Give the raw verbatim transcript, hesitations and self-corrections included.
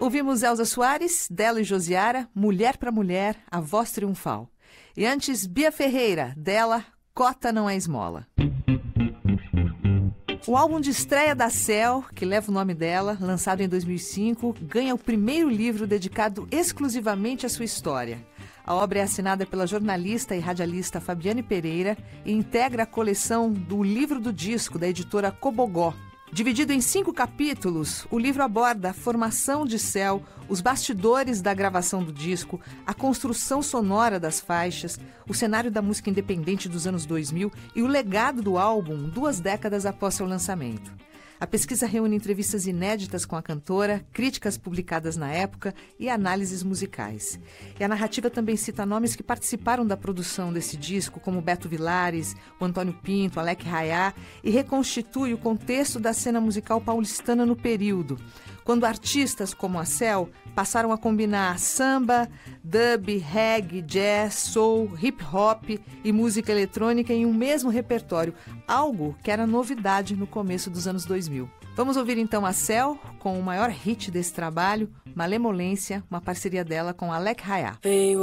Ouvimos Elza Soares, dela e Josiara, Mulher pra Mulher, a voz triunfal. E antes, Bia Ferreira, dela, Cota Não É Esmola. O álbum de estreia da Céu, que leva o nome dela, lançado em dois mil e cinco, ganha o primeiro livro dedicado exclusivamente à sua história. A obra é assinada pela jornalista e radialista Fabiane Pereira e integra a coleção do Livro do Disco, da editora Cobogó. Dividido em cinco capítulos, o livro aborda a formação de Céu, os bastidores da gravação do disco, a construção sonora das faixas, o cenário da música independente dos anos dois mil e o legado do álbum duas décadas após seu lançamento. A pesquisa reúne entrevistas inéditas com a cantora, críticas publicadas na época e análises musicais. E a narrativa também cita nomes que participaram da produção desse disco, como Beto Vilares, o Antônio Pinto, Alec Rayá, e reconstitui o contexto da cena musical paulistana no período, quando artistas como a Céu passaram a combinar samba, dub, reggae, jazz, soul, hip hop e música eletrônica em um mesmo repertório, algo que era novidade no começo dos anos dois mil. Vamos ouvir então a Céu com o maior hit desse trabalho, Malemolência, uma parceria dela com Alec Rayá.